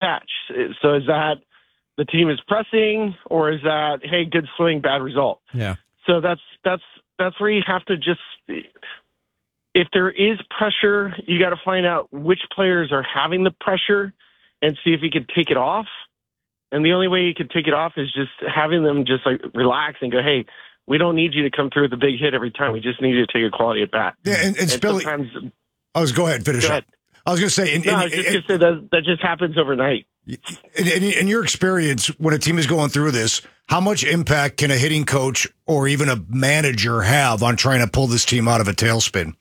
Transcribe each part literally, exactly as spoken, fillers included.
catch. So is that the team is pressing, or is that, hey, good swing, bad result? Yeah. So that's that's that's where you have to just, if there is pressure, you got to find out which players are having the pressure and see if you can take it off. And the only way you can take it off is just having them just like relax and go, hey, we don't need you to come through with the big hit every time. We just need you to take a quality at bat. Yeah, and, and, and Spilly, I was go ahead, finish go up. I was going to say, in, no, in, I was just in, going to say that that just happens overnight. In, in, in your experience, when a team is going through this, how much impact can a hitting coach or even a manager have on trying to pull this team out of a tailspin?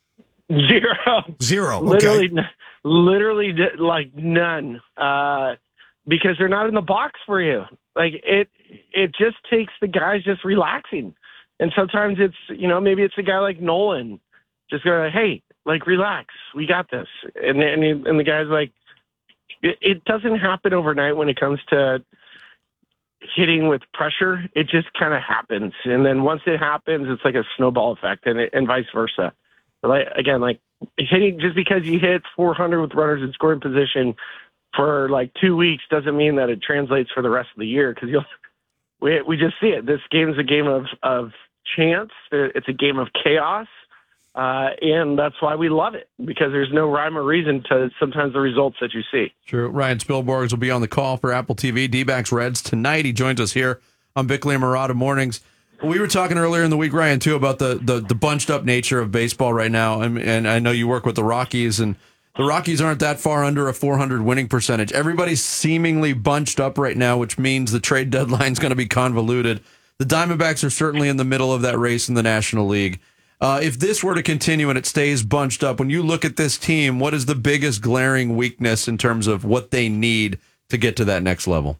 Zero. Zero. Okay. Literally, literally, like none. Uh, because they're not in the box for you. Like it, it just takes the guys just relaxing. And sometimes it's, you know, maybe it's a guy like Nolan just going, hey, like, relax, we got this. And and, and the guy's like, it, it doesn't happen overnight when it comes to hitting with pressure. It just kind of happens. And then once it happens, it's like a snowball effect, and, it, and vice versa. Like, again, like hitting, just because you hit four hundred with runners in scoring position for like two weeks doesn't mean that it translates for the rest of the year, because you'll we we just see it. This game is a game of of chance. It's a game of chaos, uh, and that's why we love it, because there's no rhyme or reason to sometimes the results that you see. True. Ryan Spilborghs will be on the call for Apple T V. D-backs Reds tonight. He joins us here on Bickley and Murata Mornings. We were talking earlier in the week, Ryan, too, about the the, the bunched up nature of baseball right now, and, and I know you work with the Rockies, and the Rockies aren't that far under a four hundred winning percentage. Everybody's seemingly bunched up right now, which means the trade deadline's going to be convoluted. The Diamondbacks are certainly in the middle of that race in the National League. Uh, if this were to continue and it stays bunched up, when you look at this team, what is the biggest glaring weakness in terms of what they need to get to that next level?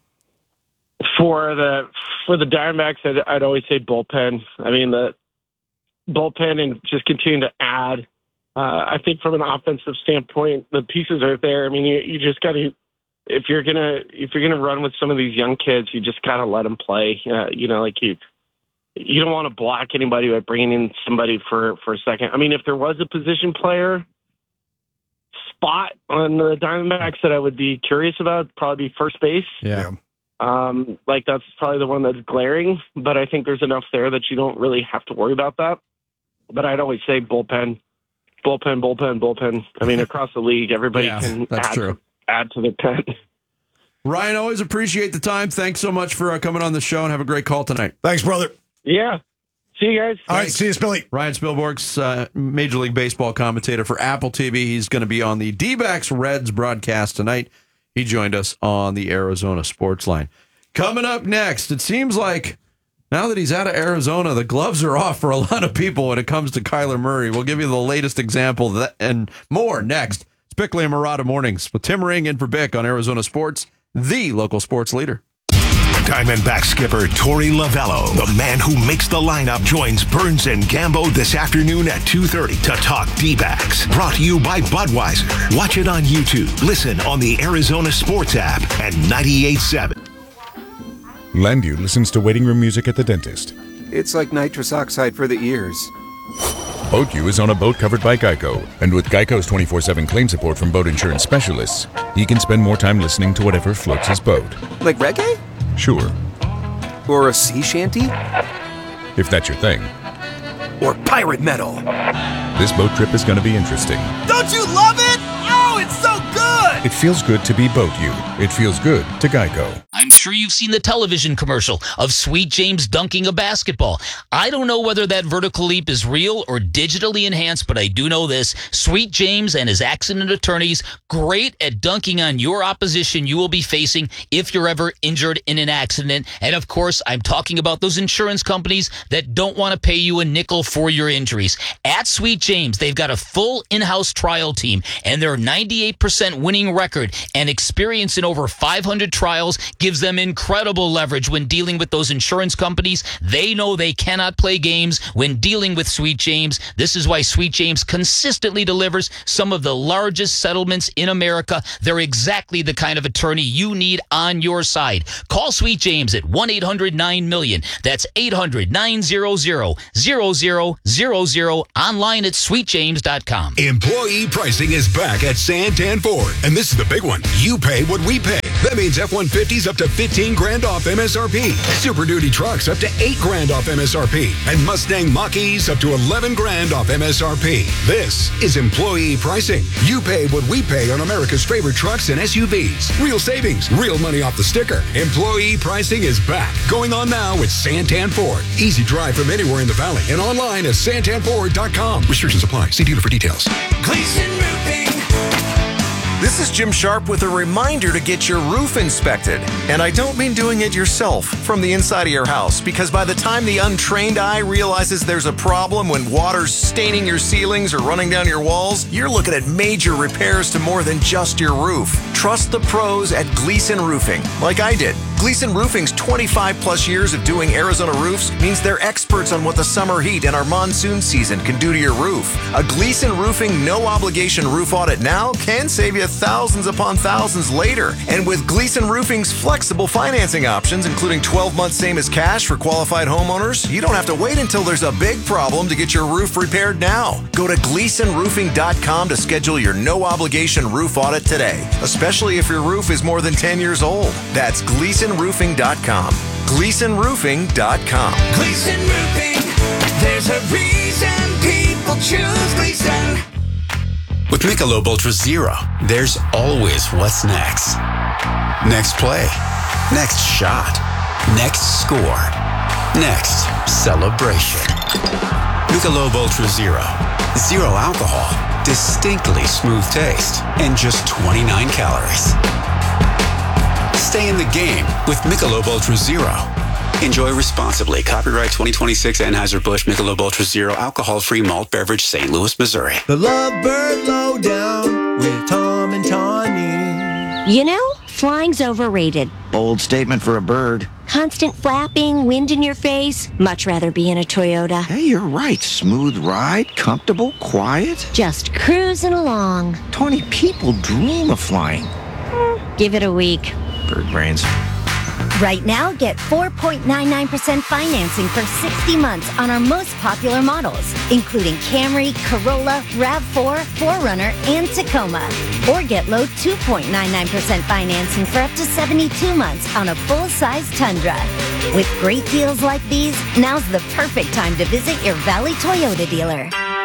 For the for the Diamondbacks, I'd, I'd always say bullpen. I mean, the bullpen and just continue to add. Uh, I think from an offensive standpoint, the pieces are there. I mean, you, you just got to, if you're gonna if you're gonna run with some of these young kids, you just gotta let them play. Uh, you know, like you you don't want to block anybody by bringing in somebody for for a second. I mean, if there was a position player spot on the Diamondbacks that I would be curious about, it'd probably be first base. Yeah. Um, like that's probably the one that's glaring, but I think there's enough there that you don't really have to worry about that. But I'd always say bullpen. Bullpen, bullpen, bullpen. I mean, across the league, everybody yeah, can that's add, true. add to the pen. Ryan, always appreciate the time. Thanks so much for uh, coming on the show, and have a great call tonight. Thanks, brother. Yeah. See you guys. All Thanks. right, see you, Spilly. Ryan Spilborghs, uh, Major League Baseball commentator for Apple T V. He's going to be on the D-backs Reds broadcast tonight. He joined us on the Arizona Sports Line. Coming up next, it seems like now that he's out of Arizona, the gloves are off for a lot of people when it comes to Kyler Murray. We'll give you the latest example of that and more next. It's Bickley and Murata Mornings with Tim Ring in for Bick on Arizona Sports, the local sports leader. Diamondback skipper Torey Lovello, the man who makes the lineup, joins Burns and Gambo this afternoon at two thirty to talk D-backs. Brought to you by Budweiser. Watch it on YouTube. Listen on the Arizona Sports app and ninety-eight point seven. Landu listens to waiting room music at the dentist. It's like nitrous oxide for the ears. BoatU is on a boat covered by Geico, and with Geico's twenty-four seven claim support from boat insurance specialists, he can spend more time listening to whatever floats his boat. Like reggae? Sure. Or a sea shanty? If that's your thing. Or pirate metal? This boat trip is going to be interesting. Don't you love it? Oh, it's so good! It feels good to be BoatU. It feels good to Geico. I'm sure you've seen the television commercial of Sweet James dunking a basketball. I don't know whether that vertical leap is real or digitally enhanced, but I do know this. Sweet James and his accident attorneys, great at dunking on your opposition you will be facing if you're ever injured in an accident. And of course, I'm talking about those insurance companies that don't want to pay you a nickel for your injuries. At Sweet James, they've got a full in-house trial team, and their ninety-eight percent winning record and experience in over five hundred trials gives them incredible leverage when dealing with those insurance companies. They know they cannot play games when dealing with Sweet James. This is why Sweet James consistently delivers some of the largest settlements in America. They're exactly the kind of attorney you need on your side. Call Sweet James at one eight hundred nine million. That's eight hundred nine hundred zero zero zero, online at sweet james dot com. Employee pricing is back at Santan Ford, and this is the big one. You pay what we pay. That means F one fifties up to fifteen grand off M S R P. Super Duty trucks up to eight grand off M S R P. And Mustang Mach-E's up to eleven grand off M S R P. This is employee pricing. You pay what we pay on America's favorite trucks and S U Vs. Real savings, real money off the sticker. Employee pricing is back. Going on now with Santan Ford. Easy drive from anywhere in the valley and online at santan ford dot com. Restrictions apply. See dealer for details. Gleason Roofing. This is Jim Sharp with a reminder to get your roof inspected. And I don't mean doing it yourself from the inside of your house, because by the time the untrained eye realizes there's a problem when water's staining your ceilings or running down your walls, you're looking at major repairs to more than just your roof. Trust the pros at Gleason Roofing, like I did. Gleason Roofing's twenty-five plus years of doing Arizona roofs means they're experts on what the summer heat and our monsoon season can do to your roof. A Gleason Roofing no-obligation roof audit now can save you thousands upon thousands later. And with Gleason Roofing's flexible financing options, including twelve months same as cash for qualified homeowners, you don't have to wait until there's a big problem to get your roof repaired now. Go to gleason roofing dot com to schedule your no-obligation roof audit today, especially if your roof is more than ten years old. That's gleason roofing dot com. gleason roofing dot com. Gleason Roofing. There's a reason people choose Gleason. With Michelob Ultra Zero, there's always what's next. Next play. Next shot. Next score. Next celebration. Michelob Ultra Zero. Zero alcohol. Distinctly smooth taste. And just twenty-nine calories. Stay in the game with Michelob Ultra Zero. Enjoy responsibly. Copyright twenty twenty-six Anheuser-Busch Michelob Ultra Zero alcohol-free malt beverage, Saint Louis, Missouri. The Lovebird Lowdown with Tom and Tawny. You know, flying's overrated. Bold statement for a bird. Constant flapping, wind in your face. Much rather be in a Toyota. Hey, you're right. Smooth ride, comfortable, quiet. Just cruising along. Tawny, people dream of flying. Mm, give it a week. Bird brains. Right now, get four point nine nine percent financing for sixty months on our most popular models, including Camry, Corolla, RAV four, four runner, and Tacoma. Or get low two point nine nine percent financing for up to seventy-two months on a full-size Tundra. With great deals like these, now's the perfect time to visit your Valley Toyota dealer.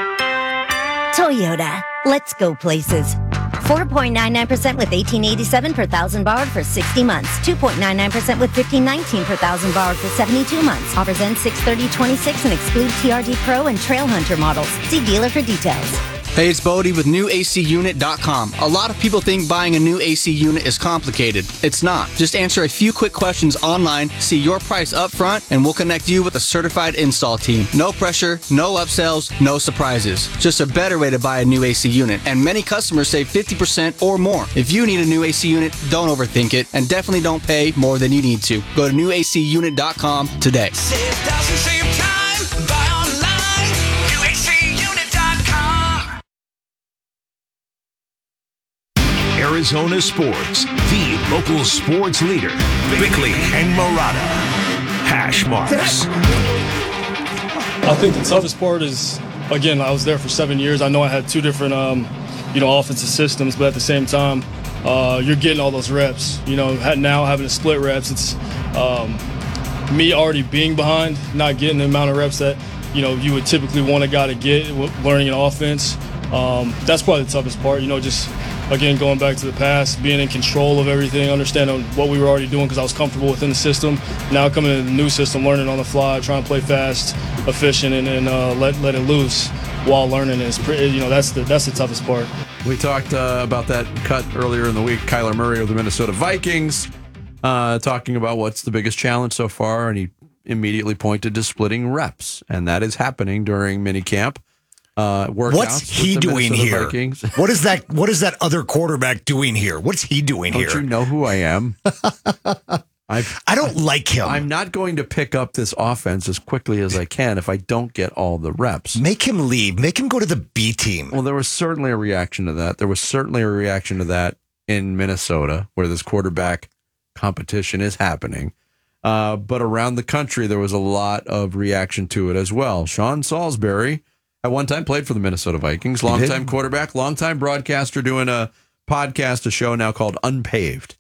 Toyota. Let's go places. four point nine nine percent with eighteen eighty-seven per thousand borrowed for sixty months. two point nine nine percent with fifteen nineteen per thousand borrowed for seventy-two months. Offers end six thirty twenty-six and exclude T R D Pro and Trail Hunter models. See dealer for details. Hey, it's Bodie with new A C unit dot com. A lot of people think buying a new A C unit is complicated. It's not. Just answer a few quick questions online, see your price up front, and we'll connect you with a certified install team. No pressure, no upsells, no surprises. Just a better way to buy a new A C unit. And many customers save fifty percent or more. If you need a new A C unit, don't overthink it, and definitely don't pay more than you need to. Go to new A C unit dot com today. Save thousands, save time. Buy online. new A C unit dot com. Arizona Sports, the local sports leader. Bickley and Marotta. Hash marks. I think the toughest part is, again, I was there for seven years. I know I had two different, um, you know, offensive systems, but at the same time, uh, you're getting all those reps. You know, now having to split reps, it's um, me already being behind, not getting the amount of reps that, you know, you would typically want a guy to get learning an offense. Um, that's probably the toughest part, you know, just, again, going back to the past, being in control of everything, understanding what we were already doing because I was comfortable within the system. Now coming into the new system, learning on the fly, trying to play fast, efficient, and, and uh, let let it loose while learning is pretty, you know, that's the that's the toughest part. We talked uh, about that cut earlier in the week. Kyler Murray of the Minnesota Vikings uh, talking about what's the biggest challenge so far, and he immediately pointed to splitting reps, and that is happening during minicamp. Uh, What's he doing here? Vikings. What is that? What is that other quarterback doing here? What's he doing Don't here? you know who I am? I've, I don't like him. I'm not going to pick up this offense as quickly as I can if I don't get all the reps. Make him leave. Make him go to the B team. Well, there was certainly a reaction to that. There was certainly a reaction to that in Minnesota, where this quarterback competition is happening. Uh, but around the country, there was a lot of reaction to it as well. Sean Salisbury at one time played for the Minnesota Vikings, longtime quarterback, longtime broadcaster, doing a podcast, a show now called Unpaved.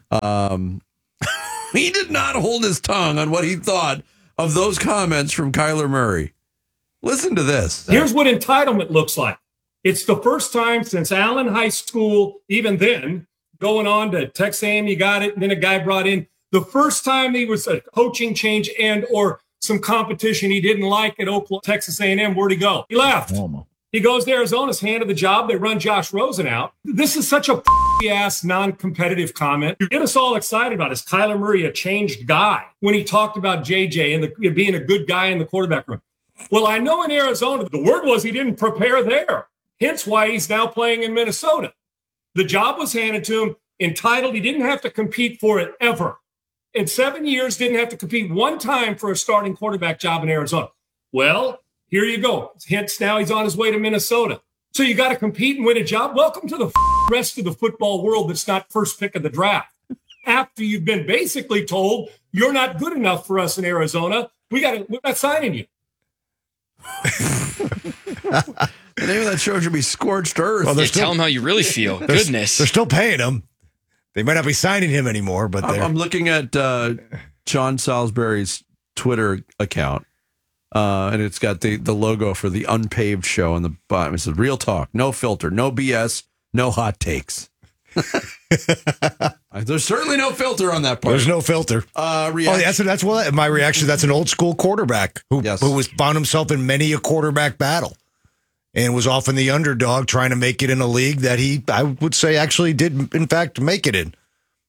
Um, he did not hold his tongue on what he thought of those comments from Kyler Murray. Listen to this. Here's what entitlement looks like. It's the first time since Allen High School, even then, going on to Texas A and M, you got it, and then a guy brought in. The first time he was a coaching change and or some competition he didn't like at Oklahoma, Texas A and M, where'd he go? He left. Oklahoma. He goes to Arizona's handed the job. They run Josh Rosen out. This is such a ass non-competitive comment. You get us all excited about is Kyler Murray a changed guy when he talked about J J and the, being a good guy in the quarterback room. Well, I know in Arizona, the word was he didn't prepare there. Hence why he's now playing in Minnesota. The job was handed to him, entitled. He didn't have to compete for it ever. In seven years, didn't have to compete one time for a starting quarterback job in Arizona. Well, here you go. Hence now he's on his way to Minnesota. So you got to compete and win a job. Welcome to the rest of the football world that's not first pick of the draft. After you've been basically told you're not good enough for us in Arizona, we got to, we're not signing you. The name of that show should be Scorched Earth. Well, yeah, still, tell him how you really feel. They're, Goodness. They're still paying him. They might not be signing him anymore, but they're... I'm looking at uh, John Salisbury's Twitter account, uh, and it's got the, the logo for the Unpaved show on the bottom. It says, real talk, no filter, no B S, no hot takes. There's certainly no filter on that part. There's no filter. Uh, oh, that's that's what my reaction. That's an old school quarterback who yes. who was found himself in many a quarterback battle and was often the underdog trying to make it in a league that he, I would say, actually did in fact make it in.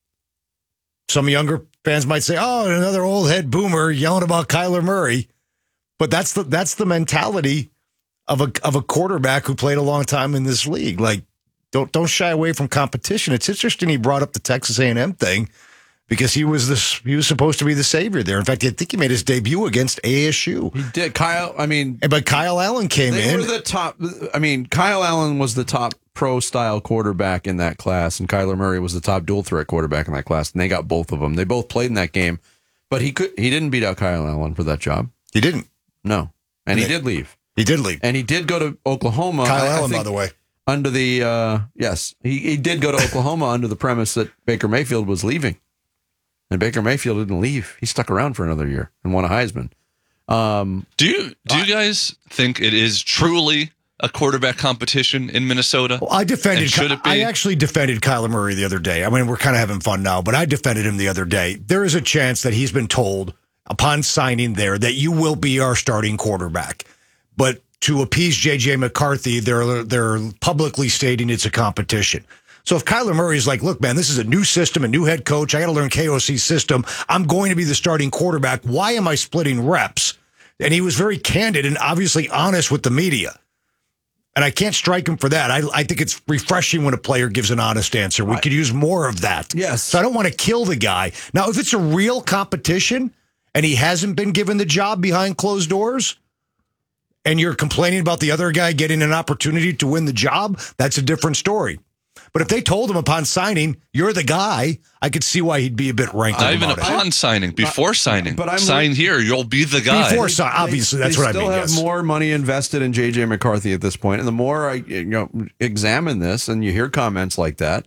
Some younger fans might say, "Oh, another old head boomer yelling about Kyler Murray," but that's the that's the mentality of a of a quarterback who played a long time in this league. Like, don't don't shy away from competition. It's interesting he brought up the Texas A and M thing because he was this he was supposed to be the savior there. In fact, I think he made his debut against A S U. He did. Kyle, I mean, but Kyle Allen came they in. Were the top. I mean, Kyle Allen was the top pro style quarterback in that class, and Kyler Murray was the top dual threat quarterback in that class, and they got both of them. They both played in that game, but he could he didn't beat out Kyle Allen for that job. He didn't. No, and he did leave. He did leave, and he did go to Oklahoma. Kyle I, I Allen, think, by the way. Under the, uh, yes, he, he did go to Oklahoma under the premise that Baker Mayfield was leaving. And Baker Mayfield didn't leave. He stuck around for another year and won a Heisman. Um, do you do you guys think it is truly a quarterback competition in Minnesota? Well, I defended. And should it be? I actually defended Kyler Murray the other day. I mean, we're kind of having fun now, but I defended him the other day. There is a chance that he's been told upon signing there that you will be our starting quarterback. But to appease J J McCarthy, they're they're publicly stating it's a competition. So if Kyler Murray is like, look, man, this is a new system, a new head coach, I got to learn K O C's system, I'm going to be the starting quarterback, why am I splitting reps? And he was very candid and obviously honest with the media. And I can't strike him for that. I, I think it's refreshing when a player gives an honest answer. We could use more of that. Yes. So I don't want to kill the guy. Now, if it's a real competition and he hasn't been given the job behind closed doors, and you're complaining about the other guy getting an opportunity to win the job, that's a different story. But if they told him upon signing, you're the guy, I could see why he'd be a bit ranked. Not even about upon it. signing, before signing. But I'm Sign here, you'll be the guy. Before signing, obviously, that's they what I mean. Still have yes. more money invested in J J McCarthy at this point, and the more I you know examine this, and you hear comments like that,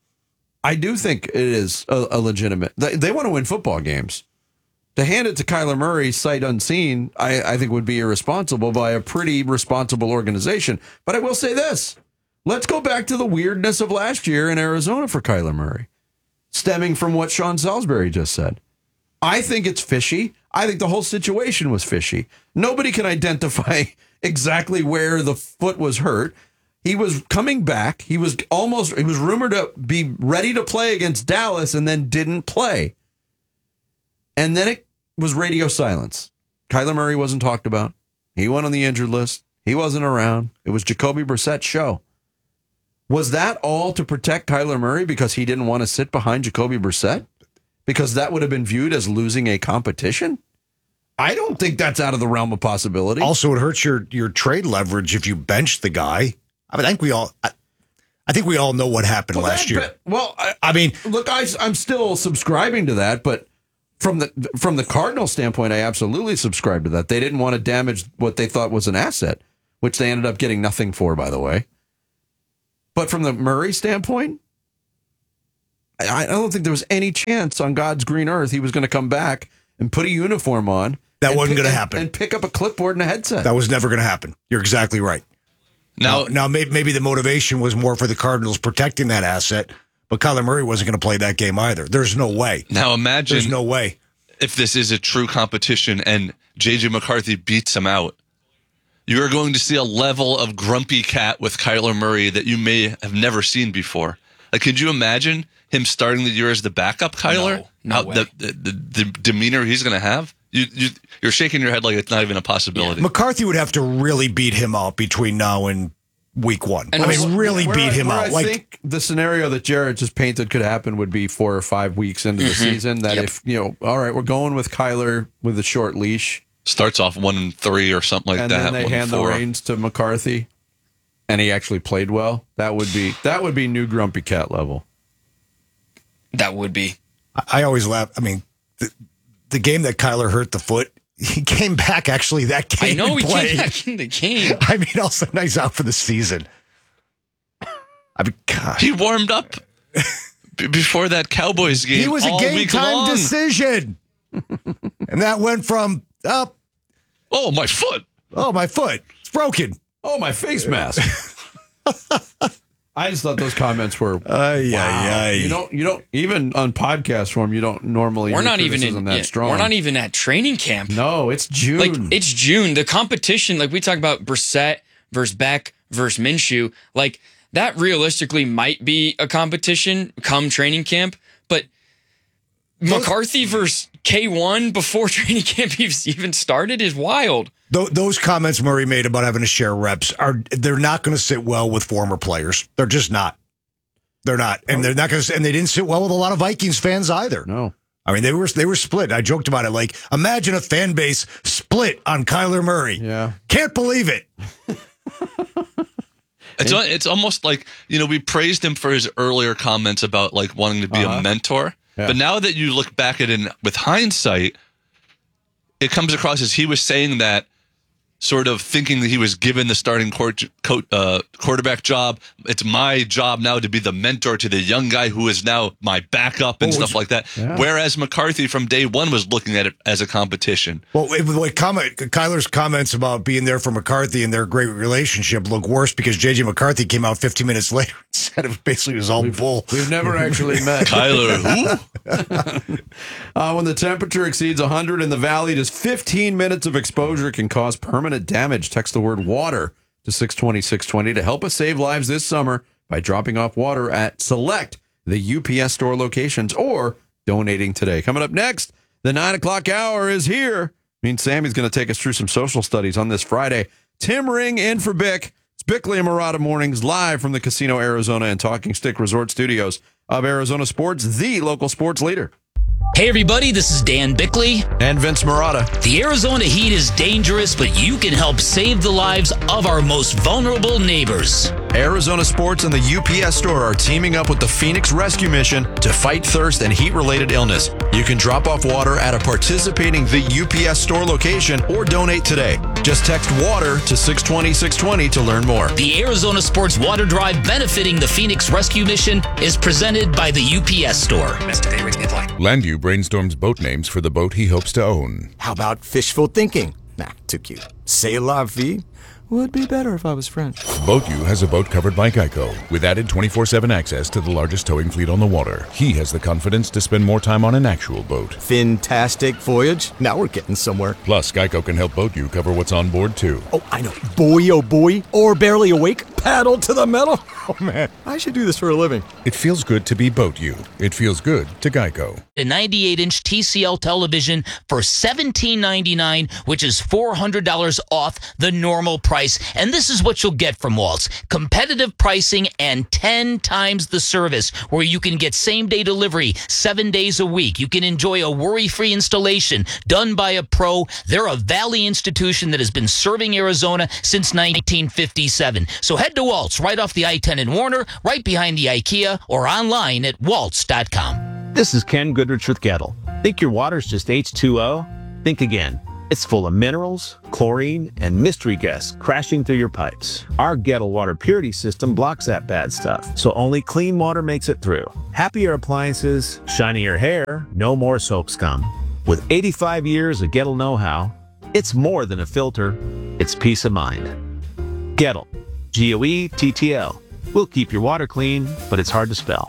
I do think it is a, a legitimate. They, they want to win football games. To hand it to Kyler Murray, sight unseen, I, I think would be irresponsible by a pretty responsible organization. But I will say this. Let's go back to the weirdness of last year in Arizona for Kyler Murray, stemming from what Sean Salisbury just said. I think it's fishy. I think the whole situation was fishy. Nobody can identify exactly where the foot was hurt. He was coming back. He was almost, he was rumored to be ready to play against Dallas and then didn't play. And then it was radio silence. Kyler Murray wasn't talked about. He went on the injured list. He wasn't around. It was Jacoby Brissett's show. Was that all to protect Kyler Murray because he didn't want to sit behind Jacoby Brissett? Because that would have been viewed as losing a competition? I don't think that's out of the realm of possibility. Also, it hurts your your trade leverage if you bench the guy. I mean, I think we all... I, I think we all know what happened well, last that, year. But, well, I, I mean... Look, I, I'm still subscribing to that, but... From the from the Cardinal standpoint, I absolutely subscribe to that. They didn't want to damage what they thought was an asset, which they ended up getting nothing for, by the way. But from the Murray standpoint, I, I don't think there was any chance on God's green earth he was going to come back and put a uniform on. That wasn't going to and- happen. And pick up a clipboard and a headset. That was never going to happen. You're exactly right. Now, now, now maybe, maybe the motivation was more for the Cardinals protecting that asset, but Kyler Murray wasn't going to play that game either. There's no way. Now imagine There's no way. if this is a true competition and J J McCarthy beats him out. You are going to see a level of grumpy cat with Kyler Murray that you may have never seen before. Like, could you imagine him starting the year as the backup Kyler? No, no How, way. the, the, the, the demeanor he's going to have? You, you, you're shaking your head like it's not even a possibility. McCarthy would have to really beat him out between now and week one. And I mean, really where beat I- him where out. I Like, think the scenario that Jared just painted could happen would be four or five weeks into the Mhm. season. That Yep. if, you know, all right, we're going with Kyler with a short leash. Starts off one and three or something like and that. then they one and hand the four. reins to McCarthy, and he actually played well. That would be that would be new grumpy cat level. That would be. I, I always laugh. I mean, the, the game that Kyler hurt the foot, he came back actually that game. I know and he played. came back in the game. I mean, all of a sudden he's out for the season. I mean, God. He warmed up b- before that Cowboys game. He was a all game week time long. decision. And that went from up. Oh, my foot. Oh, my foot. It's broken. Oh, my face mask. I just thought those comments were Ay, wow. ay, ay. You don't you don't even on podcast form you don't normally We're hear not even criticism in. that yeah, strong. We're not even at training camp. No, it's June. Like it's June. The competition, like we talk about Brissett versus Beck versus Minshew, like that realistically might be a competition come training camp. But McCarthy versus K one before training camp even started is wild. Th- those comments Murray made about having to share reps are they're not going to sit well with former players. They're just not. They're not, and they're not going to. And they didn't sit well with a lot of Vikings fans either. No, I mean they were they were split. I joked about it. Like imagine a fan base split on Kyler Murray. Yeah, can't believe it. It's al- it's almost like, you know, we praised him for his earlier comments about like wanting to be Uh-huh. a mentor. Yeah. But now that you look back at it with hindsight, it comes across as he was saying that sort of thinking that he was given the starting court, co- uh, quarterback job. It's my job now to be the mentor to the young guy who is now my backup and Oh, stuff it's- like that. yeah. Whereas McCarthy from day one was looking at it as a competition. Well, it, like comment, Kyler's comments about being there for McCarthy and their great relationship look worse because J J McCarthy came out fifteen minutes later and said it basically was all bull. We've never actually met. Kyler, who? Uh, when the temperature exceeds one hundred in the valley, just fifteen minutes of exposure can cause permanent damage. Text the word water to six twenty, six twenty to help us save lives this summer by dropping off water at select the U P S store locations or donating today. Coming up next, the nine o'clock hour is here. I mean, Sammy's going to take us through some social studies on this Friday. Tim Ring in for Bick. It's Bickley and Murata Mornings live from the Casino Arizona and Talking Stick Resort Studios of Arizona Sports, the local sports leader. Hey everybody, this is Dan Bickley. And Vince Murata. The Arizona heat is dangerous, but you can help save the lives of our most vulnerable neighbors. Arizona Sports and the U P S store are teaming up with the Phoenix Rescue Mission to fight thirst and heat-related illness. You can drop off water at a participating the U P S store location or donate today. Just text WATER to six twenty, six twenty to learn more. The Arizona Sports Water Drive benefiting the Phoenix Rescue Mission is presented by the U P S store. Landu brainstorms boat names for the boat he hopes to own. How about fishful thinking? Nah, too cute. C'est la vie would be better if I was French. BoatU has a boat covered by Geico with added twenty-four seven access to the largest towing fleet on the water. He has the confidence to spend more time on an actual boat. Fantastic voyage. Now we're getting somewhere. Plus, Geico can help BoatU cover what's on board too. Oh, I know. Boy, oh boy, or barely awake, paddle to the metal. Oh man, I should do this for a living. It feels good to be BoatU. It feels good to Geico. A ninety-eight inch T C L television for seventeen ninety-nine, which is four hundred dollars off the normal price. And this is what you'll get from Waltz. Competitive pricing and ten times the service, where you can get same-day delivery seven days a week. You can enjoy a worry-free installation done by a pro. They're a Valley institution that has been serving Arizona since nineteen fifty-seven. So head to Waltz right off the I ten in Warner, right behind the IKEA, or online at waltz dot com. This is Ken Goodrich with Gettle. Think your water's just H two O? Think again. It's full of minerals, chlorine, and mystery guests crashing through your pipes. Our Gettle water purity system blocks that bad stuff, so only clean water makes it through. Happier appliances, shinier hair, no more soap scum. With eighty-five years of Gettle know-how, it's more than a filter, it's peace of mind. Gettle, G O E T T L. We'll keep your water clean, but it's hard to spell.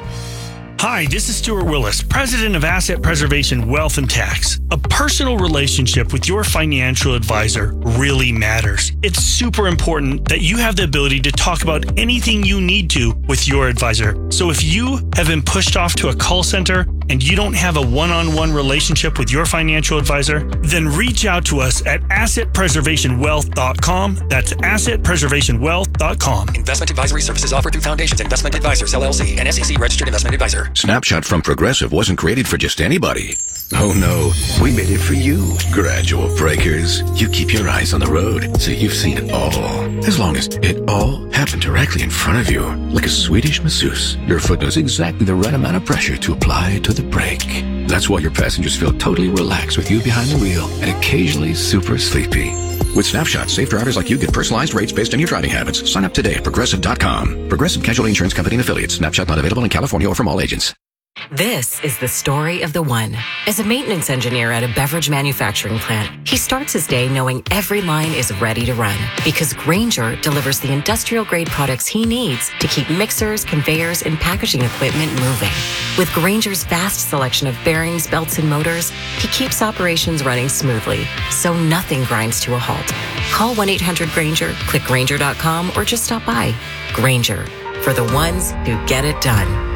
Hi, this is Stuart Willis, president of Asset Preservation Wealth and Tax. A personal relationship with your financial advisor really matters. It's super important that you have the ability to talk about anything you need to with your advisor. So if you have been pushed off to a call center and you don't have a one-on-one relationship with your financial advisor, then reach out to us at asset preservation wealth dot com. That's asset preservation wealth dot com. Investment advisory services offered through Foundations Investment Advisors, L L C, an S E C registered investment advisor. Snapshot from Progressive wasn't created for just anybody. Oh no, we made it for you. Gradual breakers. You keep your eyes on the road, so you've seen it all. As long as it all happened directly in front of you, like a Swedish masseuse, your foot knows exactly the right amount of pressure to apply to the brake. That's why your passengers feel totally relaxed with you behind the wheel and occasionally super sleepy. With Snapshot, safe drivers like you get personalized rates based on your driving habits. Sign up today at Progressive dot com. Progressive Casualty Insurance Company and Affiliates. Snapshot not available in California or from all agents. This is the story of the one. As a maintenance engineer at a beverage manufacturing plant, he starts his day knowing every line is ready to run because Grainger delivers the industrial-grade products he needs to keep mixers, conveyors, and packaging equipment moving. With Grainger's vast selection of bearings, belts, and motors, he keeps operations running smoothly, so nothing grinds to a halt. Call one eight hundred Grainger, click Grainger dot com, or just stop by. Grainger, for the ones who get it done.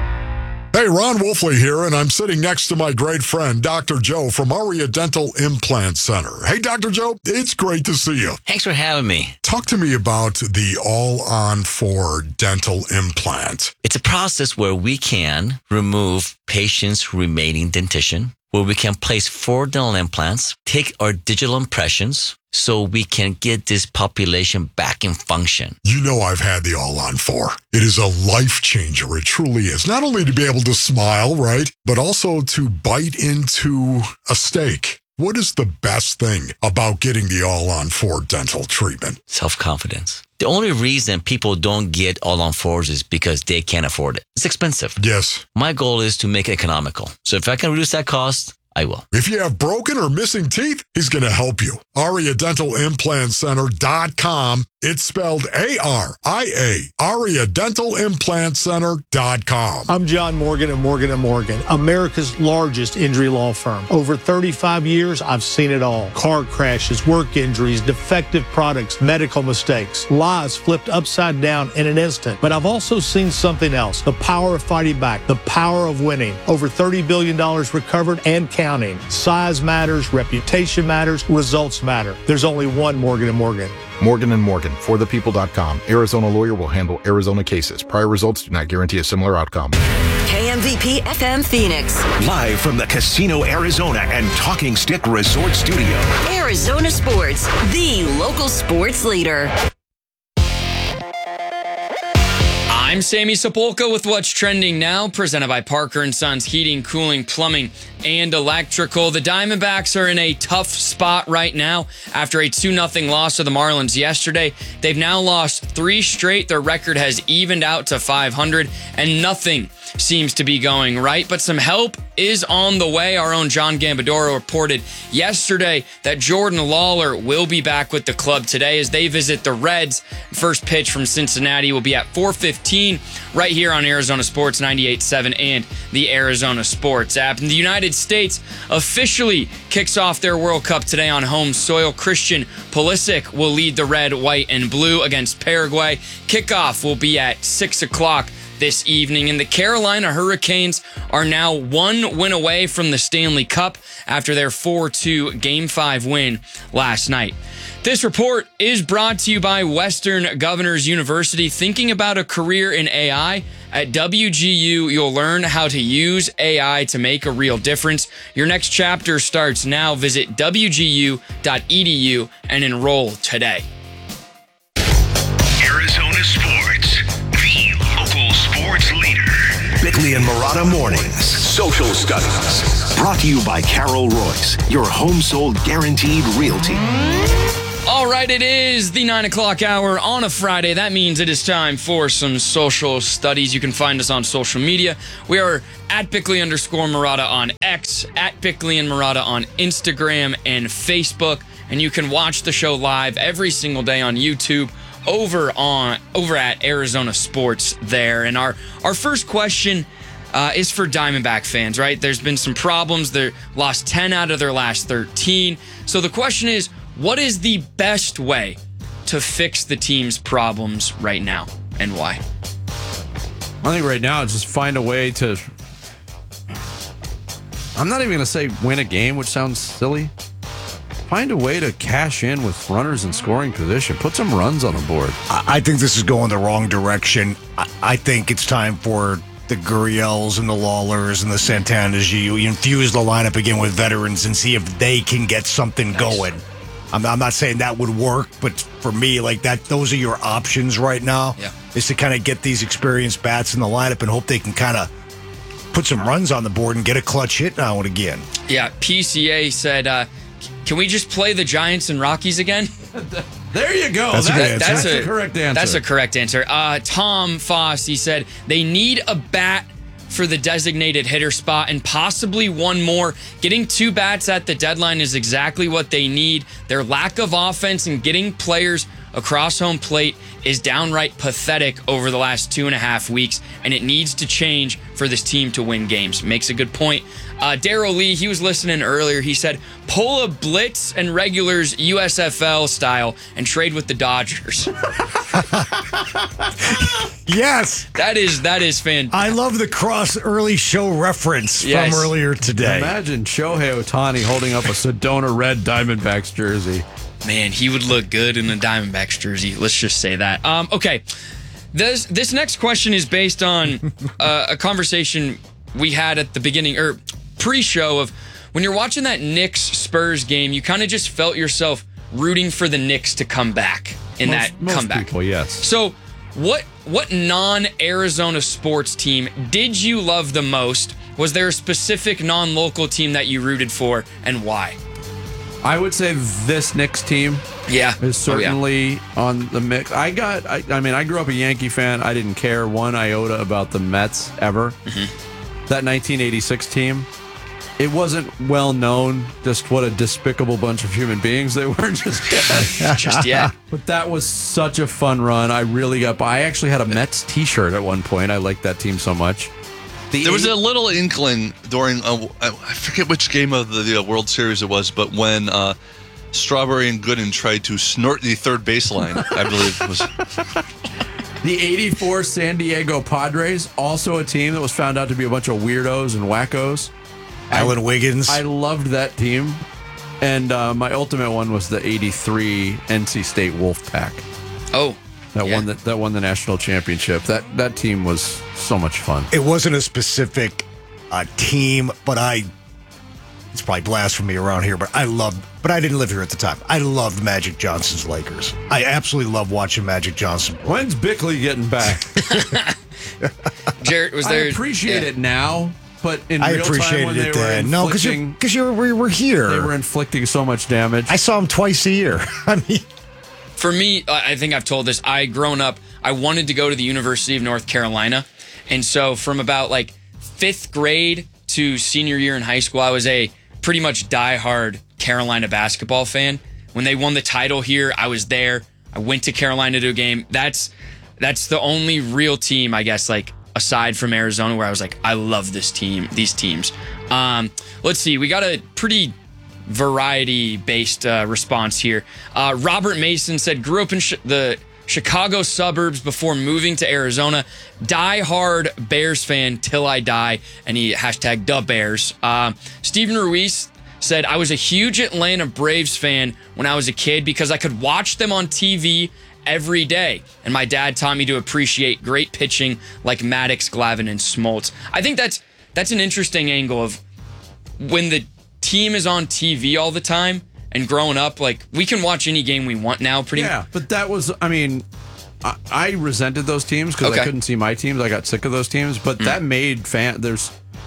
Hey, Ron Wolfley here, and I'm sitting next to my great friend, Doctor Joe from Aria Dental Implant Center. Hey, Doctor Joe, it's great to see you. Thanks for having me. Talk to me about the All-On four dental implant. It's a process where we can remove patients' remaining dentition, where we can place four dental implants, take our digital impressions, so we can get this population back in function. You know I've had the All-On four. It is a life changer. It truly is. Not only to be able to smile, right, but also to bite into a steak. What is the best thing about getting the All-On four dental treatment? Self-confidence. The only reason people don't get All-On fours is because they can't afford it. It's expensive. Yes. My goal is to make it economical. So if I can reduce that cost, I will. If you have broken or missing teeth, he's going to help you. Aria Dental Implant Center dot com. It's spelled A R I A. Aria Dental Implant Center dot com. I'm John Morgan at Morgan and Morgan, America's largest injury law firm. Over thirty-five years, I've seen it all. Car crashes, work injuries, defective products, medical mistakes, lives flipped upside down in an instant. But I've also seen something else, the power of fighting back, the power of winning. Over thirty billion dollars recovered and counting. Size matters, reputation matters, results matter. There's only one Morgan and Morgan. Morgan and Morgan, for the people dot com. Arizona lawyer will handle Arizona cases. Prior results do not guarantee a similar outcome. K M V P F M Phoenix. Live from the Casino Arizona and Talking Stick Resort Studio. Arizona Sports, the local sports leader. I'm Sammy Sepulka with What's Trending Now, presented by Parker and Sons Heating, Cooling, Plumbing, and Electrical. The Diamondbacks are in a tough spot right now after a two nothing loss to the Marlins yesterday. They've now lost three straight. Their record has evened out to five hundred, and nothing seems to be going right, but some help is on the way. Our own John Gambadoro reported yesterday that Jordan Lawler will be back with the club today as they visit the Reds. First pitch from Cincinnati will be at four fifteen right here on Arizona Sports ninety-eight point seven and the Arizona Sports app. And the United States officially kicks off their World Cup today on home soil. Christian Pulisic will lead the red, white, and blue against Paraguay. Kickoff will be at six o'clock this evening. And the Carolina Hurricanes are now one win away from the Stanley Cup after their four two Game five win last night. This report is brought to you by Western Governors University. Thinking about a career in A I? At W G U, you'll learn how to use A I to make a real difference. Your next chapter starts now. Visit W G U dot E D U and enroll today. Arizona Sports, the local sports leader. Bickley and Murata Mornings. Social Studies. Brought to you by Carol Royce, your home sold guaranteed realty. All right, it is the nine o'clock hour on a Friday. That means it is time for some social studies. You can find us on social media. We are at Bickley underscore Murata on X, at Bickley and Murata on Instagram and Facebook. And you can watch the show live every single day on YouTube over on over at Arizona Sports there. And our, our first question uh, is for Diamondback fans, right? There's been some problems. They lost ten out of their last thirteen. So the question is, what is the best way to fix the team's problems right now, and why? I think right now, just find a way to... I'm not even going to say win a game, which sounds silly. Find a way to cash in with runners in scoring position. Put some runs on the board. I, I think this is going the wrong direction. I, I think it's time for the Gurriels and the Lawlers and the Santanas. You, you infuse the lineup again with veterans and see if they can get something nice. going. I'm, I'm not saying that would work, but for me, like that, those are your options right now. Yeah. Is to kind of get these experienced bats in the lineup and hope they can kind of put some runs on the board and get a clutch hit now and again. Yeah, P C A said, uh, can we just play the Giants and Rockies again? There you go. That's, that, a, good that's answer. a correct answer. That's a correct answer. Uh, Tom Foss, he said, they need a bat for the designated hitter spot and possibly one more. Getting two bats at the deadline is exactly what they need. Their lack of offense and getting players across home plate is downright pathetic over the last two and a half weeks, and it needs to change for this team to win games. Makes a good point. Uh, Darryl Lee, he was listening earlier. He said, pull a blitz and regulars U S F L style and trade with the Dodgers. Yes. That is that is fantastic. I love the cross early show reference Yes. from earlier today. Imagine Shohei Ohtani holding up a Sedona Red Diamondbacks jersey. Man, he would look good in a Diamondbacks jersey. Let's just say that. Um, okay, this this next question is based on uh, a conversation we had at the beginning or pre-show of when you're watching that Knicks Spurs game. You kind of just felt yourself rooting for the Knicks to come back in Most- that most comeback. people, yes. So, what what non-Arizona sports team did you love the most? Was there a specific non-local team that you rooted for, and why? I would say this Knicks team Yeah. is Oh, yeah. certainly on the mix. I got, I, I mean, I grew up a Yankee fan. I didn't care one iota about the Mets ever. Mm-hmm. That nineteen eighty-six team, it wasn't well known just what a despicable bunch of human beings they were just yet. Just yet. But that was such a fun run. I really got, I actually had a Mets t-shirt at one point. I liked that team so much. The There was eight- a little inkling during, uh, I I forget which game of the, the World Series it was, but when uh, Strawberry and Gooden tried to snort the third baseline, I believe it was. The eighty-four San Diego Padres, also a team that was found out to be a bunch of weirdos and wackos. Alan Wiggins. I loved that team. And uh, my ultimate one was the eighty-three N C State Wolfpack. Oh. That yeah. won the, that won the national championship. That that team was so much fun. It wasn't a specific uh, team, but I, it's probably blasphemy around here, but I loved, but I didn't live here at the time. I loved Magic Johnson's Lakers. I absolutely love watching Magic Johnson. When's Bickley getting back? Jarrett, was there? I appreciate yeah. it now, but in I real time appreciated when they it were then. No, because inflicting- you because you were, were here. they were inflicting so much damage. I saw him twice a year. I mean, For me, I think I've told this. I grown up, I wanted to go to the University of North Carolina, and so from about like fifth grade to senior year in high school, I was a pretty much diehard Carolina basketball fan. When they won the title here, I was there. I went to Carolina to a game. That's that's the only real team, I guess, like aside from Arizona, where I was like, I love this team, these teams. Um, let's see, we got a pretty variety-based uh, response here. Uh, Robert Mason said, grew up in sh- the Chicago suburbs before moving to Arizona. Die-hard Bears fan till I die. And he hashtag the Bears. Uh, Steven Ruiz said, I was a huge Atlanta Braves fan when I was a kid because I could watch them on T V every day. And my dad taught me to appreciate great pitching like Maddox, Glavine, and Smoltz. I think that's that's an interesting angle of when the team is on T V all the time, and growing up, like, we can watch any game we want now pretty Yeah, but that was, I mean, I, I resented those teams because Okay. I couldn't see my teams. I got sick of those teams, but Mm. that made fan, there's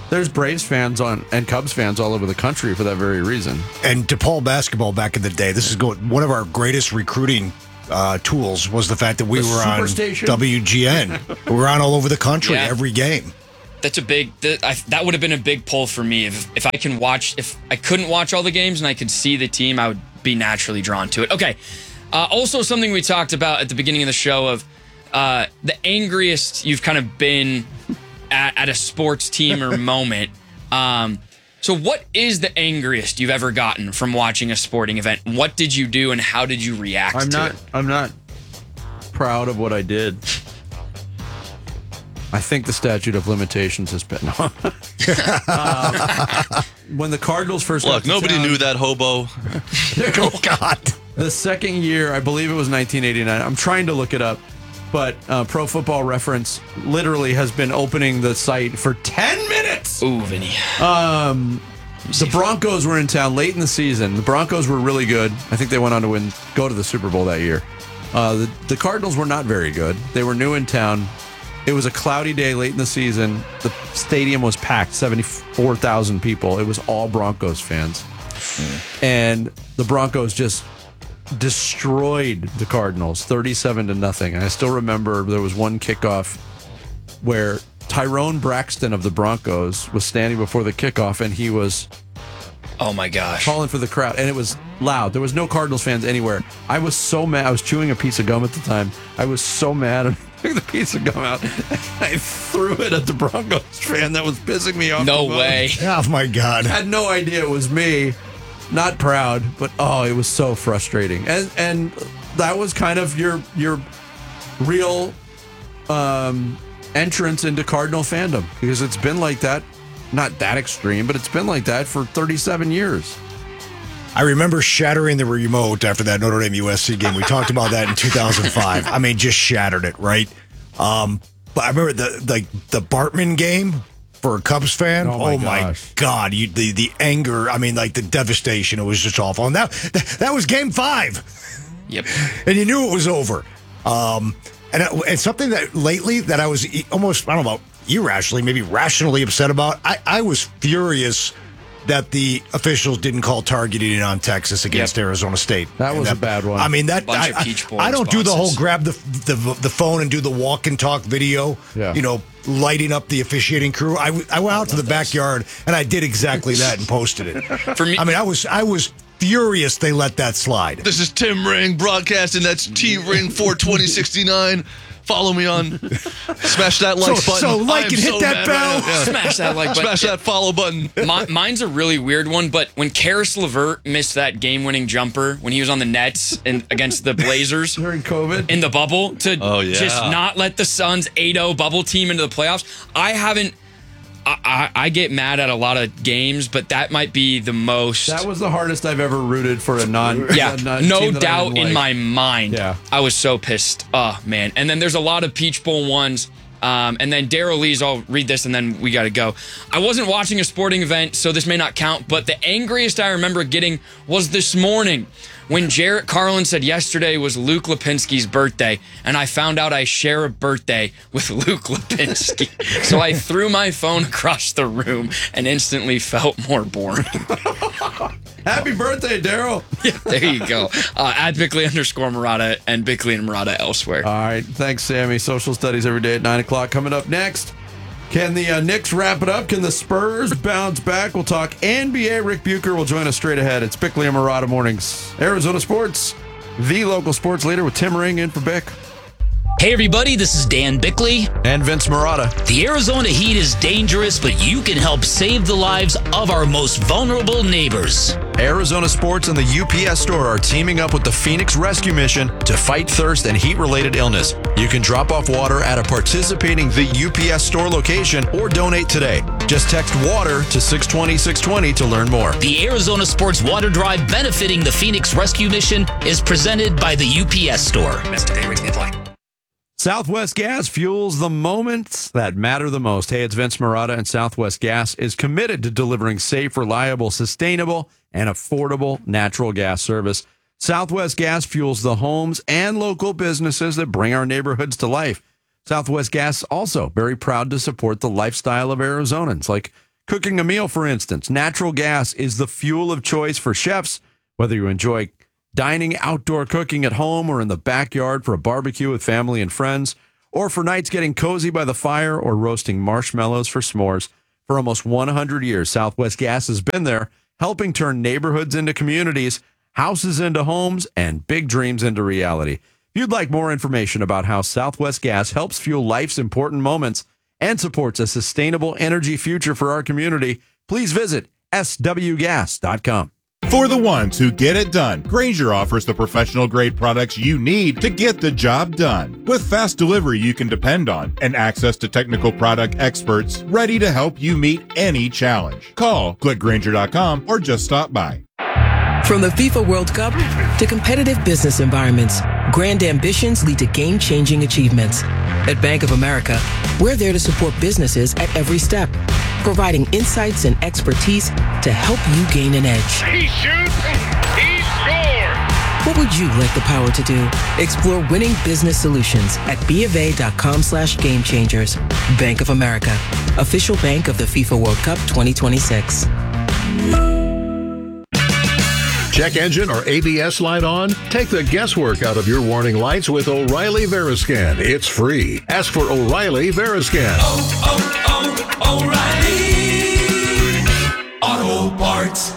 There's Braves fans on and Cubs fans all over the country for that very reason. And DePaul basketball back in the day, this is going, one of our greatest recruiting uh, tools was the fact that we The were on Superstation? W G N. We were on all over the country Yeah. every game. That's a big. That, I, that would have been a big pull for me if if I can watch. If I couldn't watch all the games and I could see the team, I would be naturally drawn to it. Okay. Uh, also, something we talked about at the beginning of the show of uh, the angriest you've kind of been at, at a sports team or moment. Um, so, what is the angriest you've ever gotten from watching a sporting event? What did you do, and how did you react I'm to not. it? I'm not proud of what I did. I think the statute of limitations has been. uh, when the Cardinals first Look, got to nobody town- knew that hobo. Oh, God. The second year, I believe it was nineteen eighty-nine. I'm trying to look it up, but uh, Pro Football Reference literally has been opening the site for ten minutes. Ooh, Vinny. Um, the Broncos were in town late in the season. The Broncos were really good. I think they went on to win, go to the Super Bowl that year. Uh, the, the Cardinals were not very good. They were new in town. It was a cloudy day late in the season. The stadium was packed, seventy-four thousand people. It was all Broncos fans. Mm. And the Broncos just destroyed the Cardinals, thirty-seven to nothing. And I still remember there was one kickoff where Tyrone Braxton of the Broncos was standing before the kickoff, and he was oh my gosh, calling for the crowd, and it was loud. There was no Cardinals fans anywhere. I was so mad. I was chewing a piece of gum at the time. I was so mad. I took the piece of gum out. I threw it at the Broncos fan that was pissing me off. No the way. most. Oh, my God. I had no idea it was me. Not proud, but oh, it was so frustrating. And and that was kind of your your real um, entrance into Cardinal fandom, because it's been like that, not that extreme, but it's been like that for thirty-seven years. I remember shattering the remote after that Notre Dame U S C game. We talked about that in two thousand five. I mean, just shattered it, right? Um, but I remember the like the Bartman game for a Cubs fan. Oh, my oh my gosh. God! You, the the anger. I mean, like the devastation. It was just awful. And that that, that was Game Five. Yep. And you knew it was over. Um, and it, and something that lately that I was e- almost I don't know about irrationally, maybe rationally upset about. I I was furious that the officials didn't call targeting on Texas against Yep. Arizona State. That And was a bad one. I mean, that Bunch I, of Peach Bowl I, I don't do the whole responses. grab the, the the phone and do the walk and talk video. Yeah. You know, lighting up the officiating crew. I, w- I went out to the backyard and I did exactly that and posted it. For me, I mean, I was I was furious they let that slide. This is Tim Ring broadcasting. That's T Ring four twenty sixty-nine. Follow me on. Smash that like So- button. so like I am and hit that mad bell. right now. Yeah. Smash that like button. Smash that follow button. Mi- mine's a really weird one, but when Karis LeVert missed that game-winning jumper when he was on the Nets and against the Blazers during COVID in the bubble to Oh, yeah. just not let the Suns eight oh bubble team into the playoffs, I haven't. I, I, I get mad at a lot of games, but that might be the most. That was the hardest I've ever rooted for a non. Yeah, a non- no team that I doubt didn't in like. my mind. Yeah. I was so pissed. Oh, man. And then there's a lot of Peach Bowl ones. Um, and then Daryl Lee's, I'll read this and then we got to go. I wasn't watching a sporting event, so this may not count, but the angriest I remember getting was this morning when Jarrett Carlin said yesterday was Luke Lipinski's birthday, and I found out I share a birthday with Luke Lipinski. So I threw my phone across the room and instantly felt more boring. Happy birthday, Daryl. Yeah, there you go. Uh, at Bickley underscore Murata and Bickley and Murata elsewhere. All right. Thanks, Sammy. Social studies every day at nine o'clock. Coming up next, can the uh, Knicks wrap it up? Can the Spurs bounce back? We'll talk N B A. Rick Bucher will join us straight ahead. It's Bickley and Murata Mornings. Arizona Sports, the local sports leader with Tim Ring in for Bick. Hey everybody, this is Dan Bickley. And Vince Murata. The Arizona heat is dangerous, but you can help save the lives of our most vulnerable neighbors. Arizona Sports and the U P S Store are teaming up with the Phoenix Rescue Mission to fight thirst and heat-related illness. You can drop off water at a participating The U P S Store location or donate today. Just text WATER to six twenty six twenty to learn more. The Arizona Sports Water Drive benefiting the Phoenix Rescue Mission is presented by the U P S Store. Southwest Gas fuels the moments that matter the most. Hey, it's Vince Murata, and Southwest Gas is committed to delivering safe, reliable, sustainable, and affordable natural gas service. Southwest Gas fuels the homes and local businesses that bring our neighborhoods to life. Southwest Gas also very proud to support the lifestyle of Arizonans, like Cooking a meal, for instance, natural gas is the fuel of choice for chefs, whether you enjoy dining outdoor cooking at home or in the backyard for a barbecue with family and friends, or for nights getting cozy by the fire or roasting marshmallows for s'mores. For almost one hundred years, Southwest Gas has been there, helping turn neighborhoods into communities, houses into homes, and big dreams into reality. If you'd like more information about how Southwest Gas helps fuel life's important moments and supports a sustainable energy future for our community, please visit s w gas dot com. For the ones who get it done, Grainger offers the professional-grade products you need to get the job done. With fast delivery you can depend on and access to technical product experts ready to help you meet any challenge. Call, click Grainger dot com, or just stop by. From the FIFA World Cup to competitive business environments, grand ambitions lead to game-changing achievements. At Bank of America, we're there to support businesses at every step, providing insights and expertise to help you gain an edge. He shoots, he scores! What would you like the power to do? Explore winning business solutions at bofa.com slash game changers. Bank of America, official bank of the FIFA World Cup twenty twenty-six. Check engine or A B S light on? Take the guesswork out of your warning lights with O'Reilly Veriscan. It's free. Ask for O'Reilly Veriscan. Oh, oh, oh, O'Reilly Auto Parts.